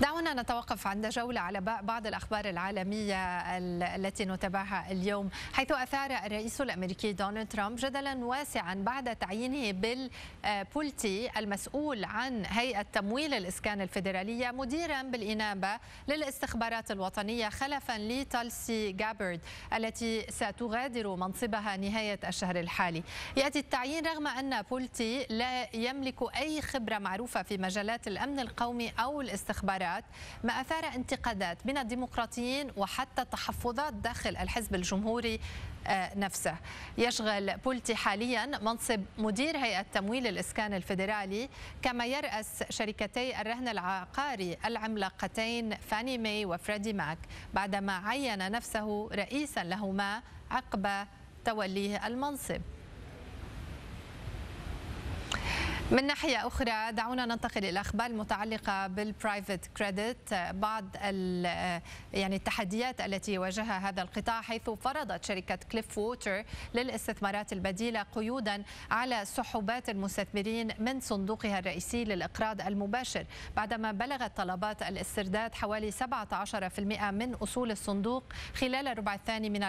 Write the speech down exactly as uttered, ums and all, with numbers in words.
دعونا نتوقف عند جولة على بعض الأخبار العالمية التي نتابعها اليوم، حيث أثار الرئيس الأمريكي دونالد ترامب جدلا واسعا بعد تعيينه بيل بولتي المسؤول عن هيئة تمويل الإسكان الفيدرالية مديرا بالإنابة للاستخبارات الوطنية خلفا لتالسي جابرد التي ستغادر منصبها نهاية الشهر الحالي. يأتي التعيين رغم أن بولتي لا يملك أي خبرة معروفة في مجالات الأمن القومي أو الاستخبارات، ما أثار انتقادات من الديمقراطيين وحتى تحفظات داخل الحزب الجمهوري نفسه. يشغل بولتي حاليا منصب مدير هيئة تمويل الإسكان الفيدرالي، كما يرأس شركتي الرهن العقاري العملاقتين فاني ماي وفريدي ماك، بعدما عين نفسه رئيسا لهما عقب توليه المنصب. من ناحية أخرى دعونا ننتقل إلى الأخبار المتعلقة بالبرايفت كريدت، بعض يعني التحديات التي واجهها هذا القطاع، حيث فرضت شركة كليف ووتر للاستثمارات البديلة قيودا على سحوبات المستثمرين من صندوقها الرئيسي للإقراض المباشر، بعدما بلغت طلبات الاسترداد حوالي سبعة عشر بالمئة من أصول الصندوق خلال الربع الثاني من